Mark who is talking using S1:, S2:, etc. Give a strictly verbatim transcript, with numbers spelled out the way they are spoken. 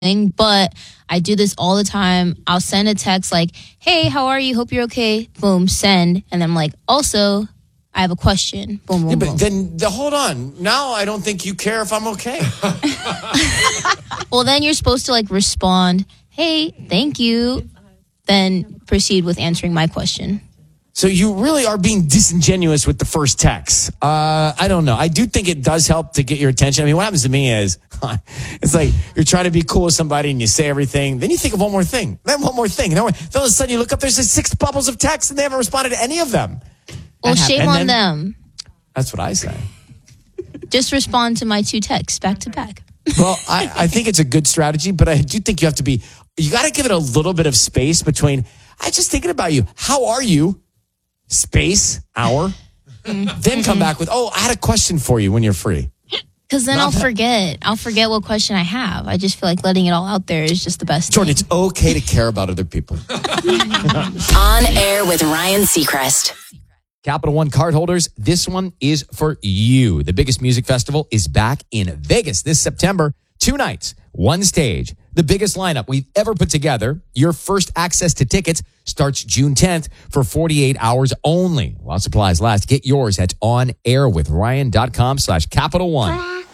S1: but I do this all the time. I'll send a text like, hey, how are you? Hope you're okay. Boom, send. And I'm like, also, I have a question. Boom, boom,
S2: yeah, but
S1: boom.
S2: then the, hold on. Now I don't think you care if I'm okay.
S1: Well, then you're supposed to like respond, hey, thank you. Then proceed with answering my question.
S2: So you really are being disingenuous with the first text. Uh, I don't know. I do think it does help to get your attention. I mean, what happens to me is it's like you're trying to be cool with somebody and you say everything. Then you think of one more thing. Then one more thing. And then all of a sudden you look up, there's like six bubbles of text and they haven't responded to any of them.
S1: Well, shame on
S2: then,
S1: them.
S2: That's what I say.
S1: Just respond to my two texts back to back.
S2: Well, I, I think it's a good strategy, but I do think you have to be, you got to give it a little bit of space between, I just thinking about you. How are you? Space, hour. Mm-hmm. Then come back with, oh, I had a question for you when you're free.
S1: Because then Not I'll that. forget. I'll forget what question I have. I just feel like letting it all out there is just the best
S2: Jordan,
S1: thing.
S2: it's okay to care about other people.
S3: On Air with Ryan Seacrest.
S2: Capital One card holders, this one is for you. The biggest music festival is back in Vegas this September. Two nights, one stage, the biggest lineup we've ever put together. Your first access to tickets starts June tenth for forty-eight hours only. While supplies last, get yours at onairwithryan.com slash Capital One.